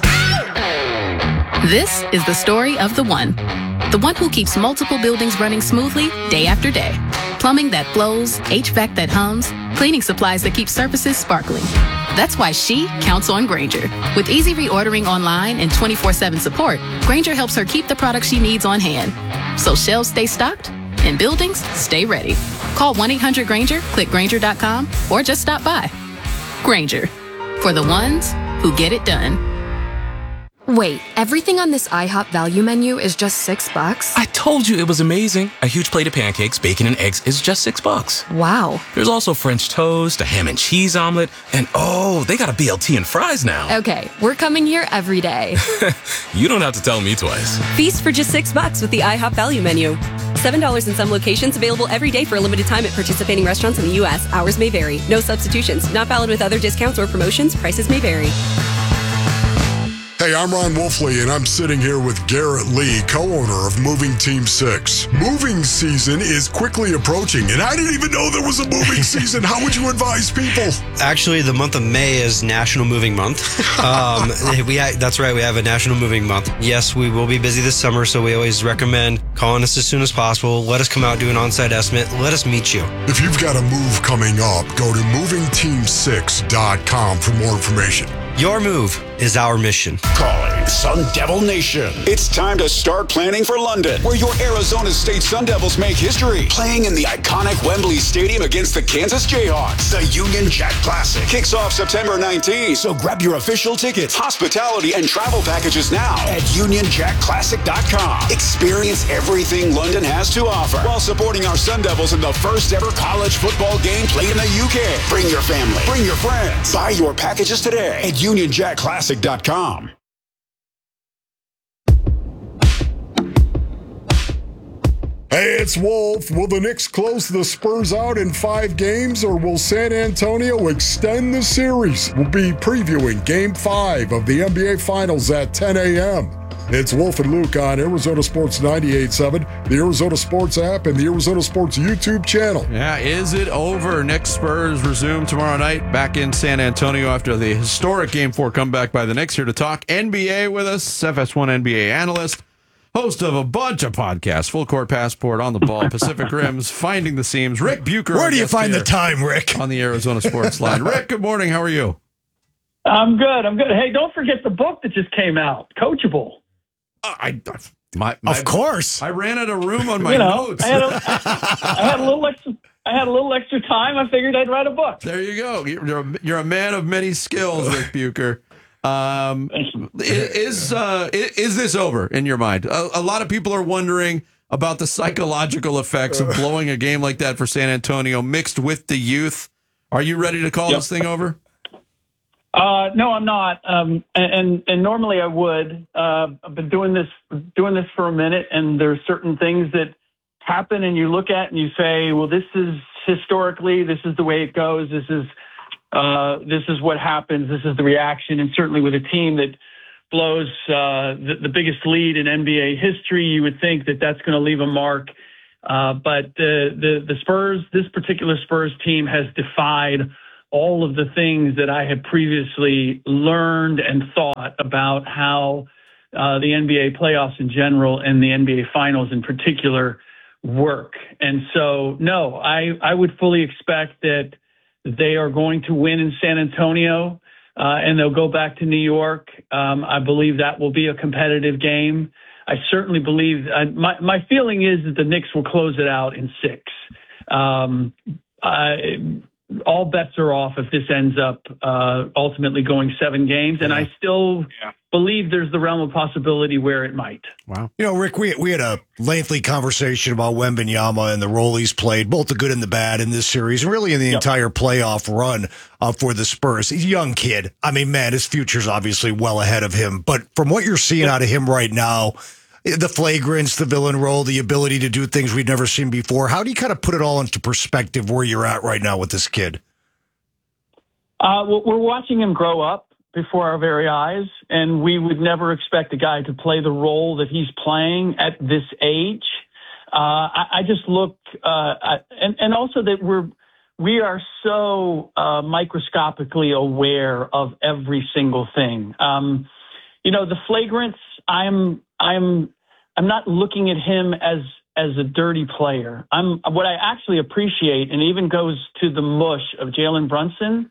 This is the story of the one. The one who keeps multiple buildings running smoothly day after day. Plumbing that flows, H V A C that hums, cleaning supplies that keep surfaces sparkling. That's why she counts on Grainger. With easy reordering online and twenty-four seven support, Grainger helps her keep the products she needs on hand. So shelves stay stocked and buildings stay ready. Call one eight hundred Grainger, click Grainger dot com, or just stop by. Grainger, for the ones who get it done. Wait, everything on this IHOP value menu is just six bucks? I told you it was amazing. A huge plate of pancakes, bacon, and eggs is just six bucks. Wow. There's also French toast, a ham and cheese omelet, and oh, they got a B L T and fries now. Okay, we're coming here every day. You don't have to tell me twice. Feast for just six bucks with the IHOP value menu. seven dollars in some locations, available every day for a limited time at participating restaurants in the U S. Hours may vary. No substitutions. Not valid with other discounts or promotions. Prices may vary. Hey, I'm Ron Wolfley, and I'm sitting here with Garrett Lee, co-owner of Moving Team six. Moving season is quickly approaching, and I didn't even know there was a moving season. How would you advise people? Actually, the month of May is National Moving Month. Um, we ha- That's right, we have a National Moving Month. Yes, we will be busy this summer, so we always recommend calling us as soon as possible. Let us come out, do an on-site estimate. Let us meet you. If you've got a move coming up, go to moving team six dot com for more information. Your move is our mission. Calling Sun Devil Nation. It's time to start planning for London, where your Arizona State Sun Devils make history. Playing in the iconic Wembley Stadium against the Kansas Jayhawks. The Union Jack Classic kicks off September nineteenth. So grab your official tickets, hospitality, and travel packages now at union jack classic dot com. Experience everything London has to offer while supporting our Sun Devils in the first ever college football game played in the U K. Bring your family. Bring your friends. Buy your packages today at union jack classic dot com. Hey, it's Wolf. Will the Knicks close the Spurs out in five games, or will San Antonio extend the series? We'll be previewing Game five of the N B A Finals at ten a.m. It's Wolf and Luke on Arizona Sports ninety-eight point seven, the Arizona Sports app, and the Arizona Sports YouTube channel. Yeah, is it over? Knicks Spurs resume tomorrow night back in San Antonio after the historic Game four comeback by the Knicks. Here to talk N B A with us, F S one N B A analyst, host of a bunch of podcasts, Full Court Passport, On the Ball, Pacific Rims, Finding the Seams, Rick Bucher. Where do you find the time, Rick? On the Arizona Sports Line. Rick, good morning. How are you? I'm good. I'm good. Hey, don't forget the book that just came out, Coachable. Uh, I, my, my, of course. I ran out of room on my you know, notes. I had, a, I had a little extra. I had a little extra time. I figured I'd write a book. There you go. You're a, you're a man of many skills, Rick Bucher. Um, is uh, is this over in your mind? A, a lot of people are wondering about the psychological effects of blowing a game like that for San Antonio, mixed with the youth. Are you ready to call yep. this thing over? Uh, no, I'm not. Um, and, and and normally I would. Uh, I've been doing this doing this for a minute, and there's certain things that happen, and you look at and you say, well, this is historically, this is the way it goes. This is uh, this is what happens. This is the reaction. And certainly with a team that blows uh, the, the biggest lead in N B A history, you would think that that's going to leave a mark. Uh, but the, the, the Spurs, this particular Spurs team has defied all of the things that I had previously learned and thought about how uh, the N B A playoffs in general and the N B A finals in particular work. And so, no, I, I would fully expect that they are going to win in San Antonio, uh, and they'll go back to New York. Um, I believe that will be a competitive game. I certainly believe uh, my, my feeling is that the Knicks will close it out in six. Um, I, all bets are off if this ends up uh, ultimately going seven games. And I still yeah. believe there's the realm of possibility where it might. Wow. You know, Rick, we, we had a lengthy conversation about Wembanyama and the role he's played, both the good and the bad in this series, and really in the yep. entire playoff run uh, for the Spurs. He's a young kid. I mean, man, his future's obviously well ahead of him. But from what you're seeing yep. out of him right now, the flagrants, the villain role, the ability to do things we've never seen before. How do you kind of put it all into perspective where you're at right now with this kid? Uh, well, we're watching him grow up before our very eyes, and we would never expect a guy to play the role that he's playing at this age. Uh, I, I just look, uh, at, and, and also that we're, we are so uh, microscopically aware of every single thing. Um, you know, the flagrants, I'm, I'm, I'm not looking at him as, as a dirty player. I'm, what I actually appreciate, and even goes to the mush of Jalen Brunson.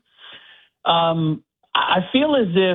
Um, I feel as if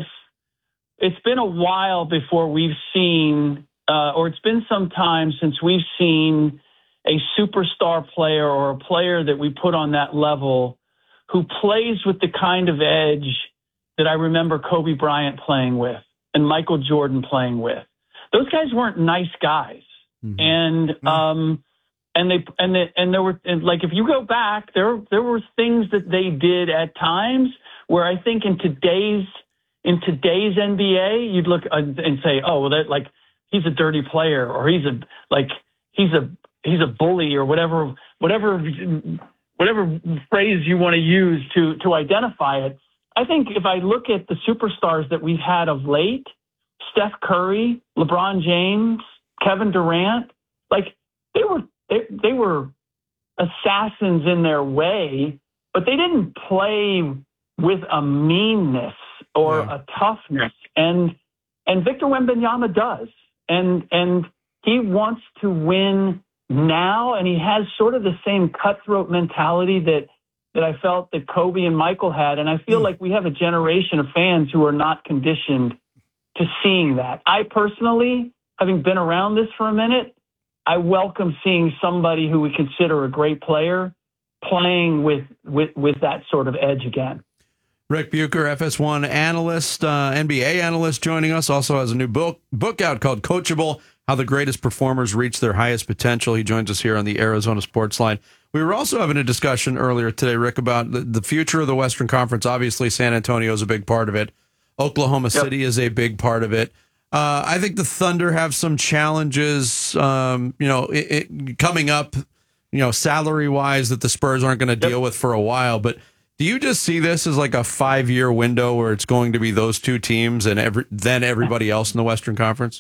it's been a while before we've seen, uh, or it's been some time since we've seen a superstar player or a player that we put on that level who plays with the kind of edge that I remember Kobe Bryant playing with and Michael Jordan playing with. Those guys weren't nice guys. Mm-hmm. And, um, and they, and they, and there were, and like, if you go back, there, there were things that they did at times where I think in today's, in today's N B A, you'd look and say, oh, well, that like, he's a dirty player, or he's a, like, he's a, he's a bully, or whatever, whatever, whatever phrase you want to use to, to identify it. I think if I look at the superstars that we've had of late, Steph Curry, LeBron James, Kevin Durant, like they were, they, they were assassins in their way, but they didn't play with a meanness or yeah. a toughness. And, and Victor Wembanyama does. And, and he wants to win now. And he has sort of the same cutthroat mentality that, that I felt that Kobe and Michael had. And I feel mm. like we have a generation of fans who are not conditioned to seeing that. I personally, having been around this for a minute, I welcome seeing somebody who we consider a great player playing with, with, with that sort of edge again. Rick Bucher, F S one analyst, uh, N B A analyst, joining us. Also has a new book book out called Coachable, How the Greatest Performers Reach Their Highest Potential. He joins us here on the Arizona Sports Line. We were also having a discussion earlier today, Rick, about the, the future of the Western Conference. Obviously, San Antonio is a big part of it. Oklahoma yep. City is a big part of it. Uh, I think the Thunder have some challenges, um, you know, it, it, coming up, you know, salary-wise that the Spurs aren't going to yep. deal with for a while. But do you just see this as like a five-year window where it's going to be those two teams and every, then everybody else in the Western Conference?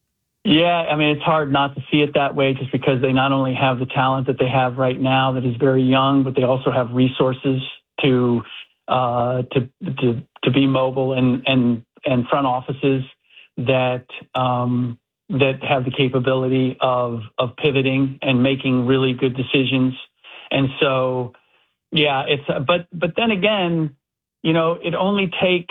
Yeah, I mean, it's hard not to see it that way just because they not only have the talent that they have right now that is very young, but they also have resources to uh, to, to to be mobile and, and, and front offices that um, that have the capability of of pivoting and making really good decisions. And so, yeah, it's but but then again, you know, it only takes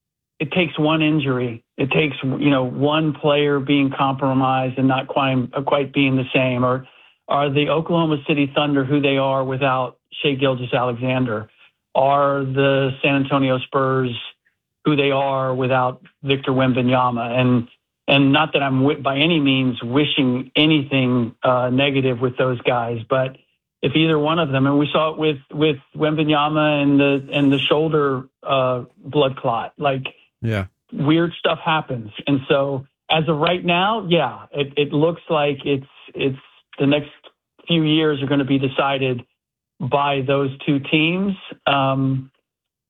it takes one injury. It takes, you know, one player being compromised and not quite quite being the same. Or are the Oklahoma City Thunder who they are without Shai Gilgeous-Alexander? Are the San Antonio Spurs who they are without Victor Wembanyama? And and not that I'm w- by any means wishing anything uh, negative with those guys, but if either one of them, and we saw it with with Wembanyama and the and the shoulder uh, blood clot, like yeah, weird stuff happens. And so as of right now, yeah, it, it looks like it's it's the next few years are going to be decided by those two teams. Um,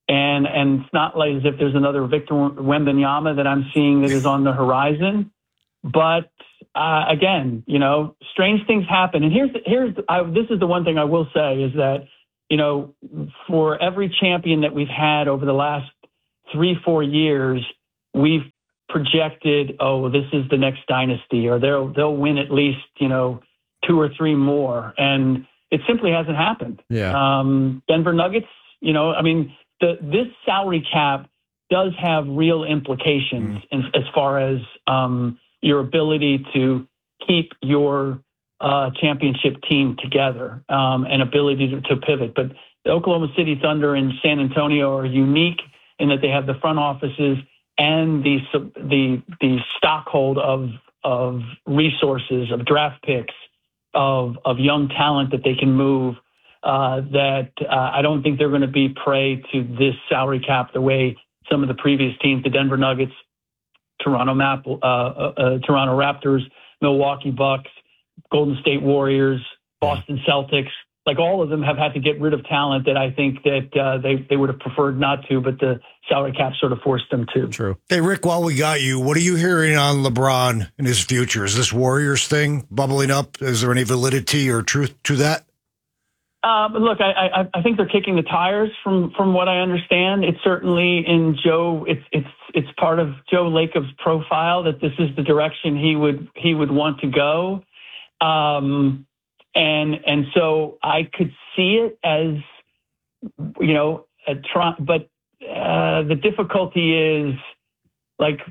And and it's not like as if there's another Victor Wembanyama that I'm seeing that is on the horizon. But uh, again, you know, strange things happen. And here's here's I, this is the one thing I will say is that, you know, for every champion that we've had over the last three, four years, we've projected, oh, this is the next dynasty, or they'll they'll win at least, you know, two or three more. And it simply hasn't happened. Yeah. Um, Denver Nuggets, you know, I mean, the this salary cap does have real implications mm. in, as far as um, your ability to keep your uh, championship team together um, and ability to, to pivot. But the Oklahoma City Thunder and San Antonio are unique in that they have the front offices and the the the stockhold of of resources, of draft picks, of of young talent that they can move. Uh, that uh, I don't think they're going to be prey to this salary cap the way some of the previous teams, the Denver Nuggets, Toronto Map, uh, uh, uh, Toronto Raptors, Milwaukee Bucks, Golden State Warriors, Boston Celtics. Like all of them have had to get rid of talent that I think that uh, they, they would have preferred not to, but the salary cap sort of forced them to. True. Hey, Rick, while we got you, what are you hearing on LeBron and his future? Is this Warriors thing bubbling up? Is there any validity or truth to that? Uh, but look, I, I, I think they're kicking the tires from, from what I understand. It's certainly in Joe. It's it's it's part of Joe Lacob's profile that this is the direction he would he would want to go, um, and and so I could see it as, you know, a try, but uh, the difficulty is like,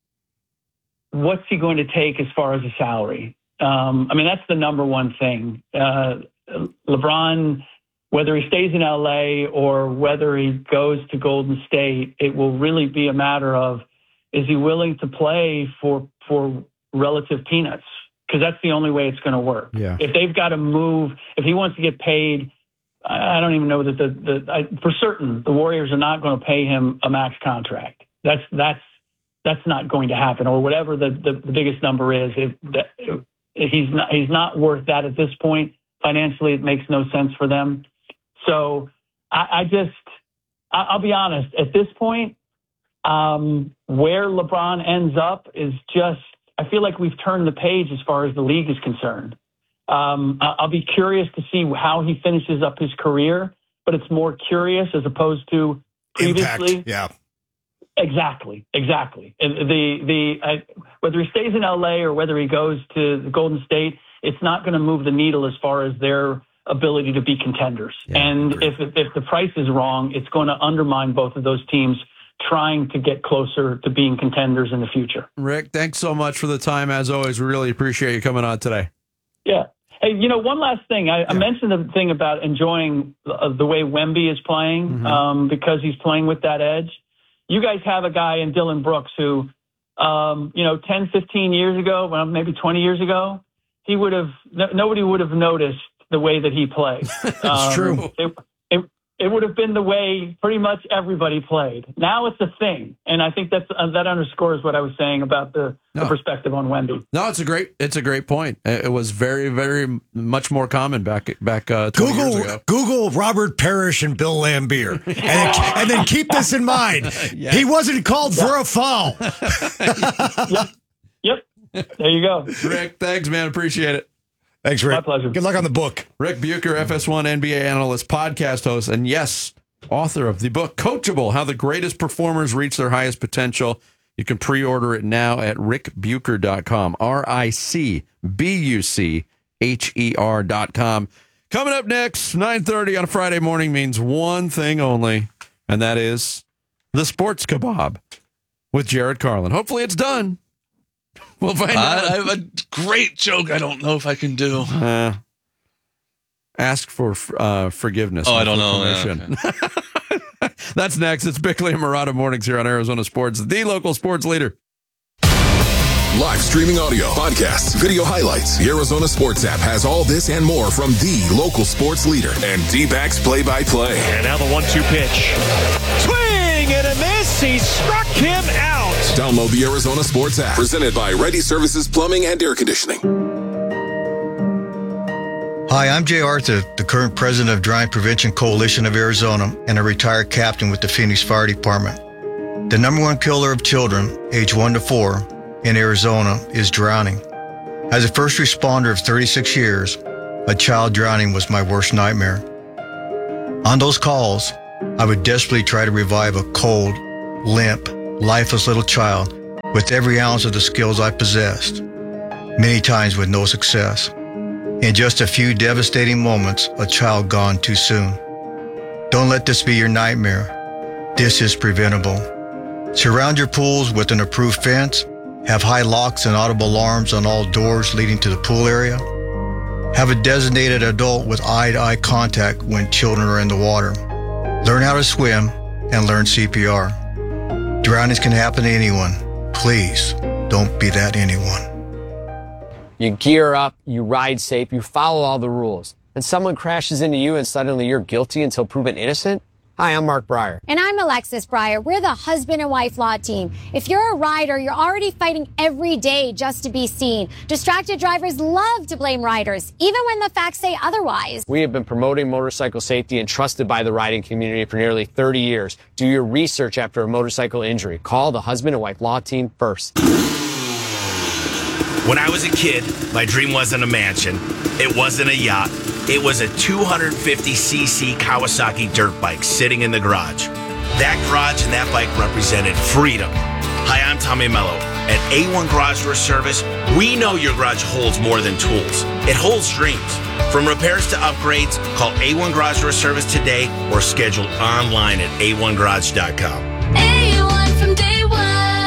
what's he going to take as far as a salary? Um, I mean, that's the number one thing. Uh, LeBron, whether he stays in L A or whether he goes to Golden State, it will really be a matter of, is he willing to play for for relative peanuts? Because that's the only way it's going to work. Yeah. If they've got to move, if he wants to get paid, I don't even know that the, the I, for certain the Warriors are not going to pay him a max contract. That's that's that's not going to happen, or whatever the, the, the biggest number is. If, that, if he's not he's not worth that at this point. Financially, it makes no sense for them. So I, I just, I, I'll be honest, at this point, um, where LeBron ends up is just, I feel like we've turned the page as far as the league is concerned. Um, I'll be curious to see how he finishes up his career, but it's more curious as opposed to previously. Impact, yeah. Exactly, exactly. The, the, I, whether he stays in L A or whether he goes to the Golden State, it's not going to move the needle as far as their ability to be contenders. Yeah, and if if the price is wrong, it's going to undermine both of those teams trying to get closer to being contenders in the future. Rick, thanks so much for the time. As always, we really appreciate you coming on today. Yeah. Hey, you know, one last thing. I, yeah. I mentioned the thing about enjoying the, the way Wemby is playing mm-hmm. um, because he's playing with that edge. You guys have a guy in Dylan Brooks who, um, you know, ten, fifteen years ago, well, maybe twenty years ago, he would have, no, nobody would have noticed the way that he played. It's um, true. It, it, it would have been the way pretty much everybody played. Now it's a thing. And I think that's, uh, that underscores what I was saying about the, no. the perspective on Wemby. No, it's a great, it's a great point. It was very, very much more common back, back uh, twenty Google, years ago. Google Robert Parrish and Bill Laimbeer. and, then, and then keep this in mind. Yeah. He wasn't called yeah. for a foul. yep. Yep. There you go. Rick, thanks, man. Appreciate it. Thanks, Rick. My pleasure. Good luck on the book. Rick Bucher, F S one N B A analyst, podcast host, and yes, author of the book Coachable, How the Greatest Performers Reach Their Highest Potential. You can pre-order it now at rick bucher dot com, R I C B U C H E R dot com. Coming up next, nine thirty on a Friday morning means one thing only, and that is the Sports Kebab with Jared Carlin. Hopefully it's done. We'll find I, out. I have a great joke I don't know if I can do. Uh, ask for uh, forgiveness. Oh, I don't know. Yeah, okay. That's next. It's Bickley and Marotta Mornings here on Arizona Sports, the local sports leader. Live streaming audio, podcasts, video highlights. The Arizona Sports app has all this and more from the local sports leader and D-backs play-by-play. And now the one two pitch. Swing and a miss. He struck him out. Download the Arizona Sports app. Presented by Ready Services Plumbing and Air Conditioning. Hi, I'm Jay Arthur, the current president of Drowning Prevention Coalition of Arizona and a retired captain with the Phoenix Fire Department. The number one killer of children, age one to four, in Arizona is drowning. As a first responder of thirty-six years, a child drowning was my worst nightmare. On those calls, I would desperately try to revive a cold, limp, lifeless little child with every ounce of the skills I possessed, many times with no success. In just a few devastating moments, a child gone too soon. Don't let this be your nightmare. This is preventable. Surround your pools with an approved fence. Have high locks and audible alarms on all doors leading to the pool area. Have a designated adult with eye-to-eye contact when children are in the water. Learn how to swim and learn C P R. Drownings can happen to anyone. Please don't be that anyone. You gear up, you ride safe, you follow all the rules. Then someone crashes into you and suddenly you're guilty until proven innocent? Hi, I'm Mark Breyer. And I'm Alexis Breyer. We're the husband and wife law team. If you're a rider, you're already fighting every day just to be seen. Distracted drivers love to blame riders, even when the facts say otherwise. We have been promoting motorcycle safety and trusted by the riding community for nearly thirty years. Do your research after a motorcycle injury. Call the husband and wife law team first. When I was a kid, my dream wasn't a mansion. It wasn't a yacht. It was a two hundred fifty c c Kawasaki dirt bike sitting in the garage. That garage and that bike represented freedom. Hi, I'm Tommy Mello. At A one Garage Door Service, we know your garage holds more than tools. It holds dreams. From repairs to upgrades, call A one Garage Door Service today or schedule online at a one garage dot com. A one from day one.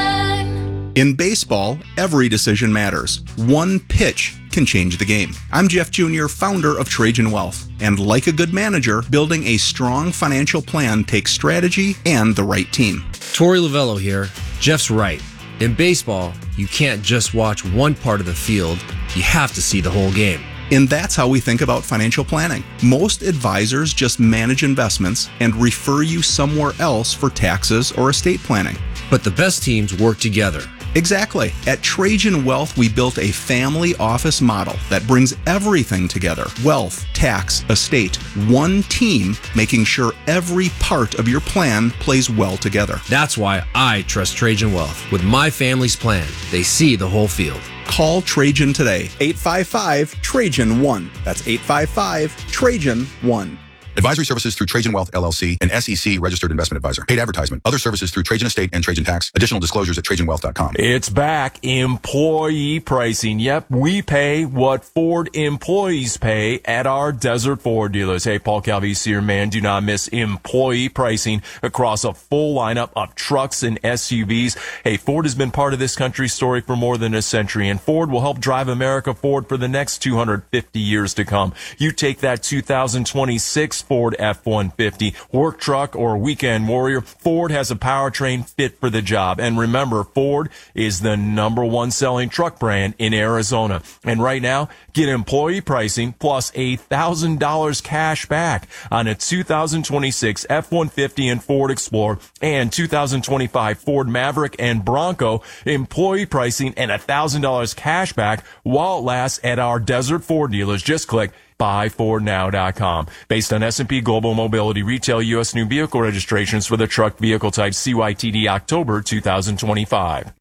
In baseball, every decision matters. One pitch can change the game. I'm Jeff Junior, founder of Trajan Wealth. And like a good manager, building a strong financial plan takes strategy and the right team. Torey Lavello here. Jeff's right. In baseball, you can't just watch one part of the field. You have to see the whole game. And that's how we think about financial planning. Most advisors just manage investments and refer you somewhere else for taxes or estate planning. But the best teams work together. Exactly. At Trajan Wealth, we built a family office model that brings everything together. Wealth, tax, estate, one team, making sure every part of your plan plays well together. That's why I trust Trajan Wealth. With my family's plan, they see the whole field. Call Trajan today. eight five five, Trajan one. That's eight five five, Trajan one. Advisory services through Trajan Wealth, L L C, an S E C registered investment advisor. Paid advertisement. Other services through Trajan Estate and Trajan Tax. Additional disclosures at trajan wealth dot com. It's back. Employee pricing. Yep, we pay what Ford employees pay at our Desert Ford dealers. Hey, Paul Calvisi, your man. Do not miss employee pricing across a full lineup of trucks and S U Vs. Hey, Ford has been part of this country's story for more than a century, and Ford will help drive America forward for the next two hundred fifty years to come. You take that two thousand twenty-six Ford F one fifty, work truck, or weekend warrior, Ford has a powertrain fit for the job. And remember, Ford is the number one selling truck brand in Arizona. And right now, get employee pricing plus a one thousand dollars cash back on a two thousand twenty-six F one fifty and Ford Explorer and two thousand twenty-five Ford Maverick and Bronco. Employee pricing and one thousand dollars cash back while it lasts at our Desert Ford dealers. Just click buy ford now dot com. Based on S and P Global Mobility Retail U S new vehicle registrations for the truck vehicle type C Y T D October two thousand twenty-five.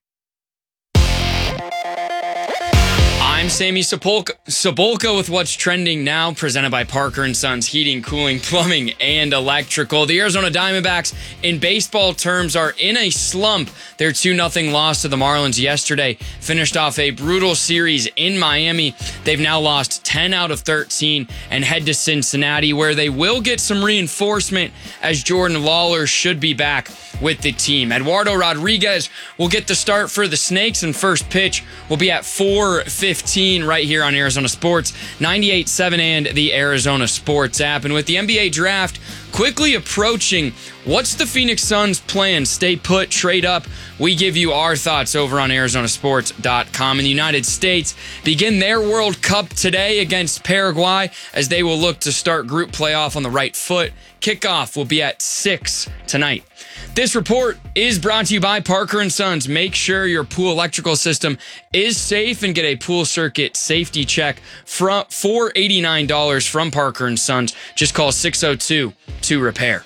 I'm Sammy Sapolka, Sapolka with what's trending now, presented by Parker and Sons Heating, Cooling, Plumbing, and Electrical. The Arizona Diamondbacks, in baseball terms, are in a slump. Their two nothing loss to the Marlins yesterday finished off a brutal series in Miami. They've now lost ten out of thirteen and head to Cincinnati, where they will get some reinforcement as Jordan Lawler should be back with the team. Eduardo Rodriguez will get the start for the Snakes, and first pitch will be at four fifteen right here on Arizona Sports, ninety-eight point seven and the Arizona Sports app. And with the N B A draft quickly approaching. What's the Phoenix Suns' plan? Stay put, trade up? We give you our thoughts over on Arizona Sports dot com. In the United States begin their World Cup today against Paraguay as they will look to start group playoff on the right foot. Kickoff will be at six tonight. This report is brought to you by Parker and Sons. Make sure your pool electrical system is safe and get a pool circuit safety check for four hundred eighty-nine dollars from Parker and Sons. Just call six oh two two repair.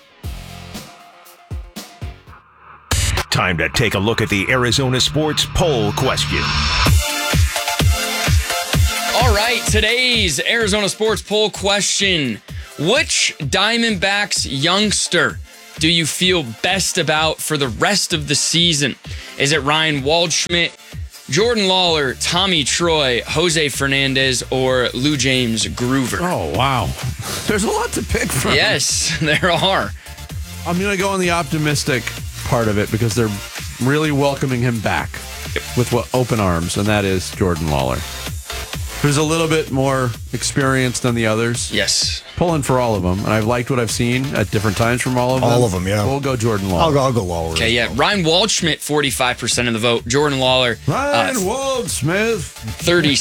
Time to take a look at the Arizona Sports Poll question. All right, today's Arizona Sports Poll question. Which Diamondbacks youngster do you feel best about for the rest of the season? Is it Ryan Waldschmidt, Jordan Lawler, Tommy Troy, Jose Fernandez, or Lou James Groover? Oh, wow. There's a lot to pick from. Yes, there are. I'm going to go on the optimistic part of it because they're really welcoming him back with what, open arms, and that is Jordan Lawler, who's a little bit more experienced than the others. Yes. Pulling for all of them, and I've liked what I've seen at different times from all of them. All of them, yeah. We'll go Jordan Lawler. I'll go, I'll go Lawler. Okay, yeah. Ryan Waldschmidt, forty-five percent of the vote. Jordan Lawler, Ryan uh, Waldsmith,